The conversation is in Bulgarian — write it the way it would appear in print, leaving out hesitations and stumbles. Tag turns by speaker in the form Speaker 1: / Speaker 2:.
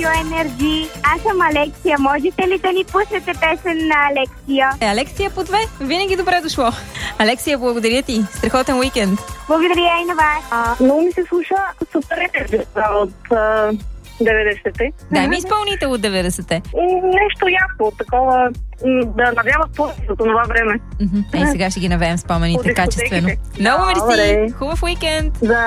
Speaker 1: Radio Energy. Аз съм Алексия. Можете ли да ни пуснете песен на Алексия?
Speaker 2: Алексия по 2. Винаги добре дошло. Алексия, благодаря ти. Страхотен уикенд.
Speaker 1: Благодаря и на вас.
Speaker 3: Много ми се слуша супер от 90-те.
Speaker 2: Дай ми изпълнител от 90-те.
Speaker 3: Нещо яко, такова, да навява спомените от това време.
Speaker 2: Сега ще ги навеем спомените качествено. Много мерси. Хубав уикенд.